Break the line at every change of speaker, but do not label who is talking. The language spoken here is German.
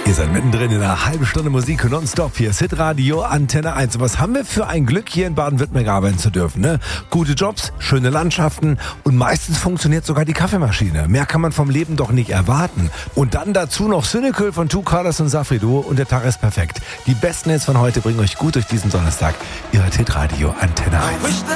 Ihr seid mittendrin in einer halben Stunde Musik nonstop. Hier ist Hitradio Antenne 1. Und was haben wir für ein Glück, hier in Baden-Württemberg arbeiten zu dürfen, ne? Gute Jobs, schöne Landschaften und meistens funktioniert sogar die Kaffeemaschine. Mehr kann man vom Leben doch nicht erwarten. Und dann dazu noch Cynical von Two Colors und Safrido und der Tag ist perfekt. Die besten Hits von heute bringen euch gut durch diesen Donnerstag. Ihr hört Hitradio Antenne 1.